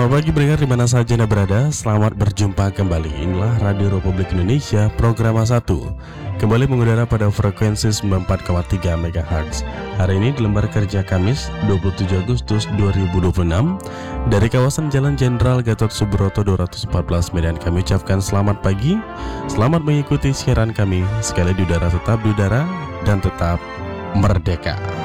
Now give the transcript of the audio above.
Selamat pagi pendengar di mana saja Anda berada. Selamat berjumpa kembali. Inilah Radio Republik Indonesia Program 1 kembali mengudara pada frekuensi 94,3 MHz. Hari ini di lembar kerja Kamis 27 Agustus 2026 dari kawasan Jalan Jenderal Gatot Subroto 214 Medan. Kami ucapkan selamat pagi. Selamat mengikuti siaran kami. Sekali di udara, tetap di udara dan tetap merdeka.